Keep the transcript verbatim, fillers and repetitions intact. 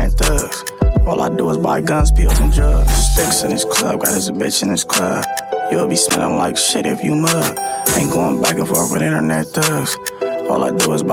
internet thugs. All I do is buy guns, pills, and drugs. Sticks in this club, got his bitch in this club. You'll be smelling like shit if you mug. Ain't going back and forth with internet thugs. All I do is buy